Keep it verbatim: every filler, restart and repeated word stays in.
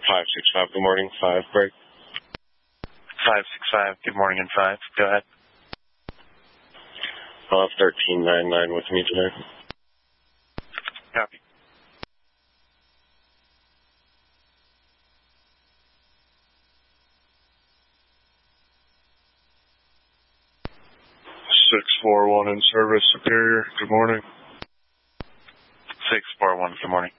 five six five, good morning, five, break. five six five, good morning, and five, go ahead. I'll have thirteen ninety-nine with me today. Copy. six four one in service, Superior, good morning. six four one, good morning.